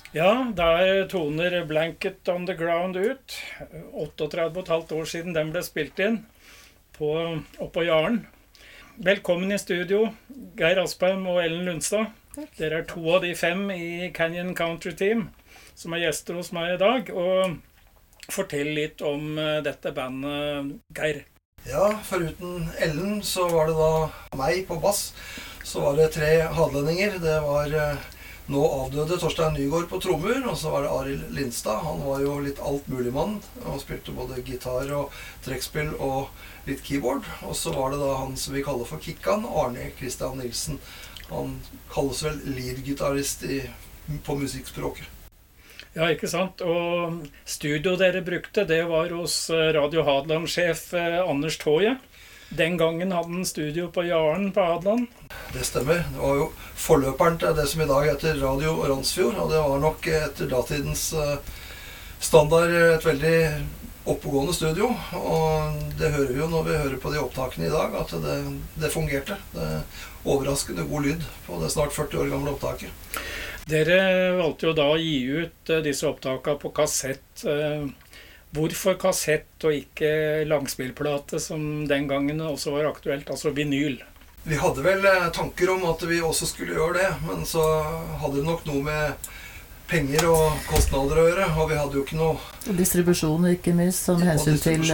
Ja, der toner Blanket on the Ground ut. 38,5 år siden den ble spilt inn oppå Jaren. Velkommen i studio, Geir Aspeim og Ellen Lundstad. Takk. Dere er to av de 5 i Canyon Country Team som er gjester hos meg i dag. Og fortell litt om dette bandet, Geir. Ja, foruten Ellen så var det da meg på bass. Så var det 3 hadlendinger. Det var nå avdøde Torstein Nygaard på trommer, og så var det Arild Lindstad. Han var jo litt altmuligmann, og spilte både gitar og trekkspill og litt keyboard. Og så var det da han som vi kaller for Kikkan, Arne Christian Nilsen. Han kalles vel lead-gitarist på musikkspråket. Ja, ikke sant? Og studio dere brukte, det var hos Radio Hadeland-sjef Anders Tøye. Den gangen hadde han studio på Jaren på Hadeland. Det stemmer. Det var jo forløperen til det som i dag heter Radio Randsfjord, og det var nok etter datidens standard et veldig oppegående studio. Og det hører vi jo når vi hører på de opptakene i dag, at det fungerte. Det er overraskende god lyd på det snart 40 år gamle opptaket. Dere valgte jo da å gi ut disse opptakene på kassett. Hvorfor kassett og ikke langspillplate, som den gangen også var aktuelt, altså vinyl? Vi hadde vel tanker om at vi også skulle gjøre det, men så hadde det nok noe med penger og kostnader å gjøre, og vi hadde jo ikke noe... Og distribusjon, ikke minst, som hensyn til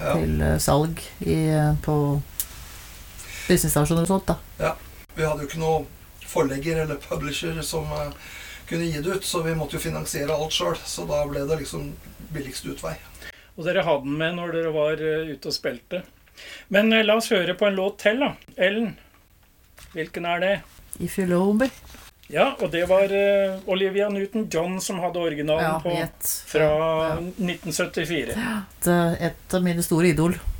salg på business-stasjoner og sånt, da. Ja, vi hadde jo ikke noe forlegger eller publisher som kunne gi det ut, så vi måtte jo finansiere alt selv, så da ble det liksom billigste utvei. Og dere hadde den med når dere var ute og spilte. Men la oss høre på en låt til da. Ellen, hvilken er det? If You Love Me. Ja, og det var Olivia Newton-John som hadde originalen fra 1974. Et av mine store idol.